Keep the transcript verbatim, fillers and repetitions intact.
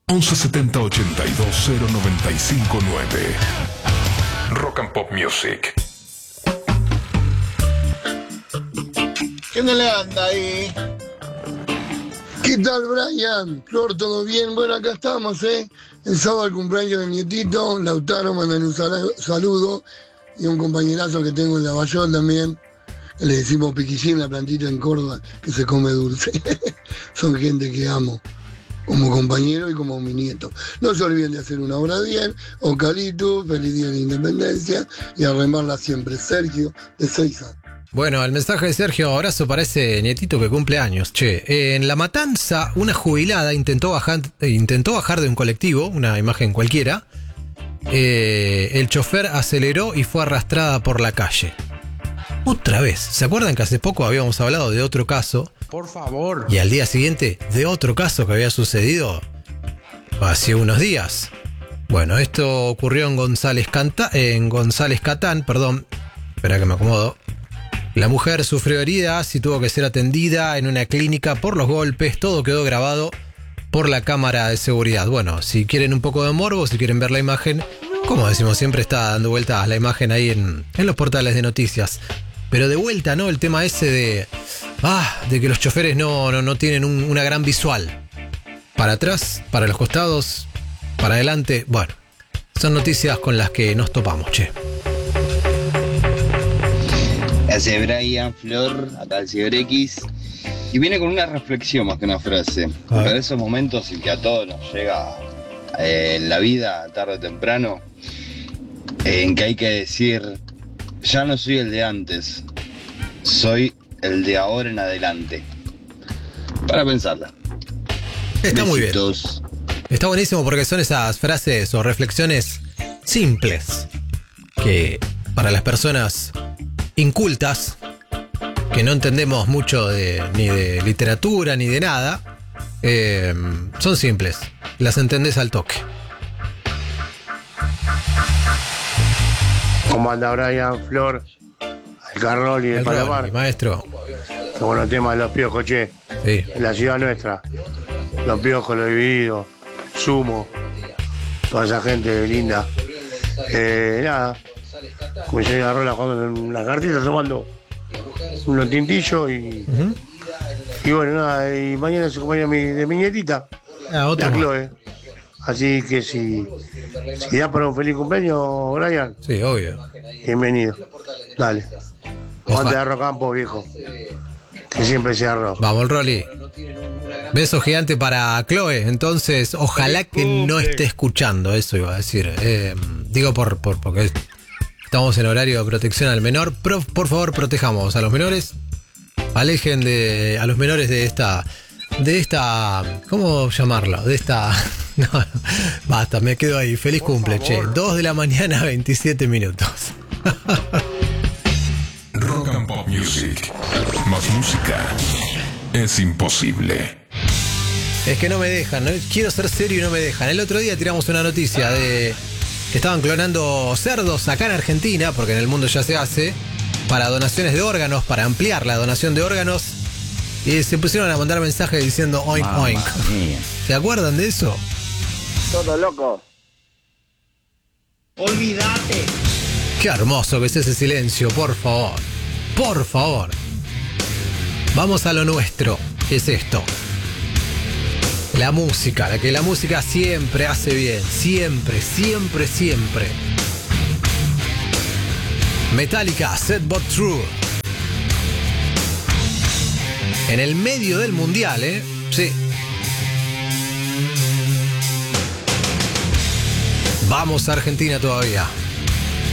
once setenta ochenta y dos cero noventa y cinco nueve. Rock and Pop Music. ¿Qué no le anda ahí? ¿Qué tal, Brian? Flor, ¿todo bien? Bueno, acá estamos, ¿eh? El sábado el cumpleaños de mi nietito, Lautaro, mandan un sal- saludo. Y un compañerazo que tengo en Lavallol también. Le decimos Piquillín, la plantita en Córdoba, que se come dulce. Son gente que amo, como compañero y como mi nieto. No se olviden de hacer una obra bien, Ocalito, feliz día de la Independencia, y a remarla siempre. Sergio, de Seiza. Bueno, el mensaje de Sergio, abrazo para ese nietito que cumple años. Che, en La Matanza, una jubilada intentó bajar, intentó bajar de un colectivo, una imagen cualquiera. Eh, el chofer aceleró y fue arrastrada por la calle. Otra vez, ¿se acuerdan que hace poco habíamos hablado de otro caso? Por favor. Y al día siguiente de otro caso que había sucedido hace unos días. Bueno, esto ocurrió en González, Canta, en González Catán, perdón, espera que me acomodo. La mujer sufrió heridas y tuvo que ser atendida en una clínica por los golpes. Todo quedó grabado por la cámara de seguridad. Bueno, si quieren un poco de morbo, si quieren ver la imagen, como decimos siempre, está dando vueltas la imagen ahí en, en los portales de noticias. Pero de vuelta, ¿no? El tema ese de... Ah, de que los choferes no, no, no tienen un, una gran visual. Para atrás, para los costados, para adelante. Bueno, son noticias con las que nos topamos, che. Hace Brian, Flor, acá el CiberX, y viene con una reflexión más que una frase. Para esos momentos en que a todos nos llega eh, en la vida, tarde o temprano, eh, en que hay que decir, ya no soy el de antes, soy el de ahora en adelante. Para pensarla. Está muy bien. Besitos. Está buenísimo porque son esas frases o reflexiones simples que para las personas incultas, que no entendemos mucho de, ni de literatura ni de nada, eh, son simples, las entendés al toque. ¿Cómo anda Brian, Flor, el Carrol y el, El Palomar? Ronnie, maestro. Qué bueno el tema de los piojos, che. Sí. En la ciudad nuestra. Los piojos, los vividos, Sumo, toda esa gente linda. Eh, nada. Como se agarró jugando en las cartitas, tomando unos tintillos y. Uh-huh. Y bueno, nada, y mañana se acompaña mi, de mi nietita, Ah, otro la más. Chloe. Así que si, si da para un feliz cumpleaños, Brian, Sí, obvio. bienvenido. Dale. Ojalá. Aguante de Arro Campo, viejo. Que siempre sea arroz. Vamos, Rolly. Beso gigante para Chloe. Entonces, ojalá que no esté escuchando. Eso iba a decir. Eh, digo por, por porque estamos en horario de protección al menor. Pero, por favor, protejamos a los menores. Alejen de a los menores de esta, de esta, ¿cómo llamarlo? De esta, no, no, basta, me quedo ahí. Feliz por cumple, favor. Che. dos de la mañana, veintisiete minutos. Rock and Pop Music. Más música es imposible. Es que no me dejan, ¿no? Quiero ser serio y no me dejan. El otro día tiramos una noticia de que estaban clonando cerdos acá en Argentina, porque en el mundo ya se hace, para donaciones de órganos, para ampliar la donación de órganos. Y se pusieron a mandar mensajes diciendo oink, Mamma oink. mía. ¿Se acuerdan de eso? Todo loco. Olvídate. Qué hermoso que es ese silencio, por favor. Por favor. Vamos a lo nuestro, que es esto. La música, la que la música siempre hace bien. Siempre, siempre, siempre. Metallica, Sad But True. En el medio del mundial, ¿eh? Sí. Vamos a Argentina todavía.